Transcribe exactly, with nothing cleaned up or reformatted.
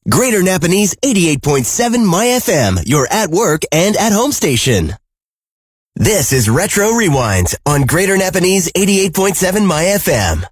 Greater Napanese eighty-eight point seven My F M, your at work and at home station. This is Retro Rewind on Greater Napanese eighty-eight point seven My F M.